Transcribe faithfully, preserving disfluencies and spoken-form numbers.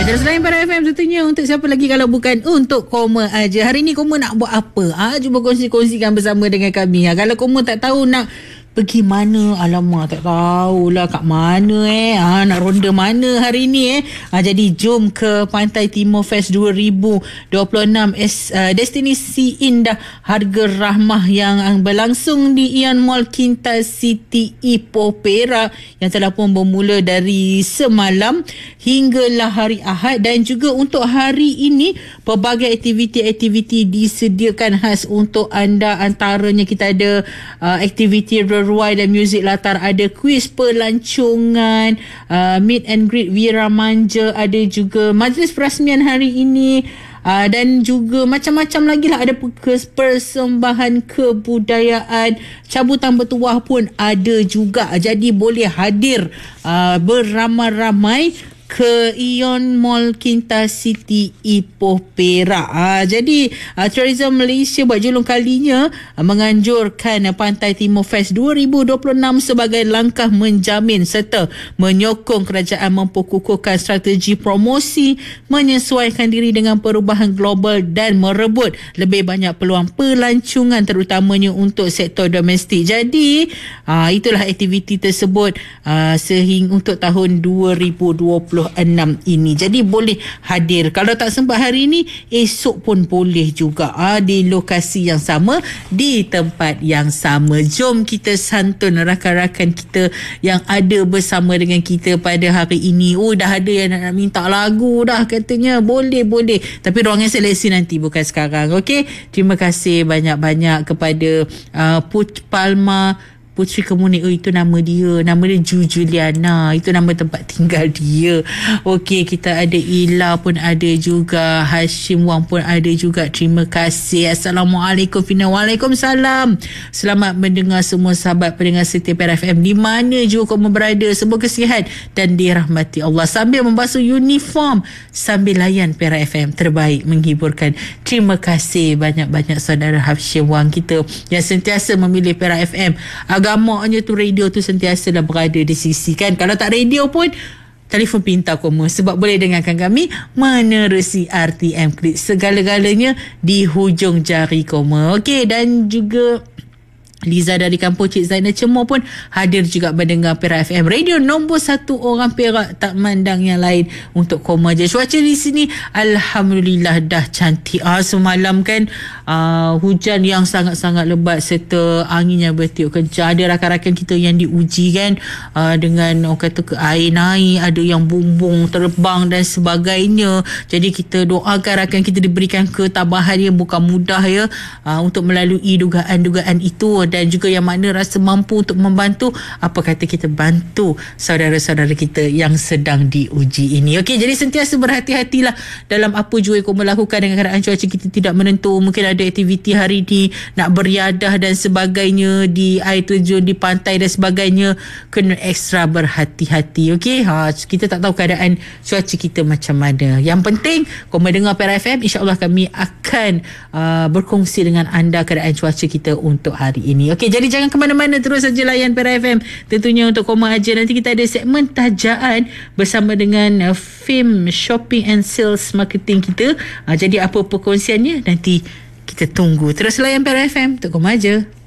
Terus lain pada F M tentunya untuk siapa lagi kalau bukan untuk Koma aja. Hari ni Koma nak buat apa? Ah, cuba kongsi-kongsikan bersama dengan kami. Ha, kalau Koma tak tahu nak pergi mana, alamak tak tahulah kat mana eh. Ha, nak ronda mana hari ni eh. Ha, jadi jom ke Pantai Timur Fest dua ribu dua puluh enam es, uh, destinasi indah harga rahmah yang berlangsung di Ion Mall Kinta City Ipoh Perak yang telah pun bermula dari semalam hinggalah hari Ahad. Dan juga untuk hari ini pelbagai aktiviti-aktiviti disediakan khas untuk anda. Antaranya kita ada uh, aktiviti ruai dan muzik latar, ada kuis pelancongan, uh, meet and greet Wira Manja, ada juga majlis perasmian hari ini, uh, dan juga macam-macam lagi lah. Ada persembahan kebudayaan, cabutan bertuah pun ada juga. Jadi boleh hadir uh, beramai-ramai ke Ion Mall Kinta City Ipoh Perak. Ha, jadi uh, Tourism Malaysia buat julung kalinya uh, menganjurkan uh, Pantai Timur Fest dua ribu dua puluh enam sebagai langkah menjamin serta menyokong kerajaan memperkukuhkan strategi promosi, menyesuaikan diri dengan perubahan global dan merebut lebih banyak peluang pelancongan terutamanya untuk sektor domestik. Jadi uh, itulah aktiviti tersebut uh, sehingga untuk tahun dua ribu dua puluh enam ini. Jadi boleh hadir. Kalau tak sempat hari ini, esok pun boleh juga ah, di lokasi yang sama, di tempat yang sama. Jom kita santun rakan-rakan kita yang ada bersama dengan kita pada hari ini. Oh, dah ada yang nak, nak minta lagu dah katanya. Boleh, boleh. Tapi ruangan seleksi nanti, bukan sekarang. Okey? Terima kasih banyak-banyak kepada uh, Put Palma Puteri Kemuning. Oh, itu nama dia. Nama dia Ju Juliana. Itu nama tempat tinggal dia. Okey, kita ada Ila pun ada juga. Hashim Wang pun ada juga. Terima kasih. Assalamualaikum Fina. Waalaikumsalam. Selamat mendengar semua sahabat pendengar setia Perak F M di mana juga kamu berada. Semoga sihat dan dirahmati Allah sambil membasuh uniform sambil layan Perak F M terbaik menghiburkan. Terima kasih banyak-banyak saudara Hashim Wang kita yang sentiasa memilih Perak F M. Agamanya tu radio tu sentiasa dah berada di sisi kan. Kalau tak radio pun telefon pintar Koma sebab boleh dengarkan kami menerusi R T M Klik segala-galanya di hujung jari Koma. Okey, dan juga Liza dari kampung Cik Zainal Cemor pun hadir juga mendengar Perak F M, radio nombor satu orang Perak, tak mandang yang lain untuk Koma je. Cuaca di sini alhamdulillah dah cantik. Ah, semalam kan ah, hujan yang sangat-sangat lebat serta angin yang bertiup kencang. Ada rakan-rakan kita yang diuji kan ah, dengan orang kata ke air naik, ada yang bumbung terbang dan sebagainya. Jadi kita doakan rakan kita diberikan ketabahan yang bukan mudah ya ah, untuk melalui dugaan-dugaan itu. Dan juga yang mana rasa mampu untuk membantu, apa kata kita bantu saudara-saudara kita yang sedang diuji ini. Okey, jadi sentiasa berhati-hatilah dalam apa jua yang kau melakukan dengan keadaan cuaca kita tidak menentu. Mungkin ada aktiviti hari ni nak beriadah dan sebagainya di air terjun, di pantai dan sebagainya, kena ekstra berhati-hati. Okey, ha, kita tak tahu keadaan cuaca kita macam mana. Yang penting kau mendengar Perak F M, insya-Allah kami akan uh, berkongsi dengan anda keadaan cuaca kita untuk hari ini. Okey, jadi jangan ke mana-mana, terus saja layan Perak F M tentunya untuk Koma aja. Nanti kita ada segmen tajaan bersama dengan uh, Fim Shopping and Sales Marketing kita. Uh, jadi apa perkongsiannya nanti kita tunggu. Terus layan Perak F M untuk Koma aja.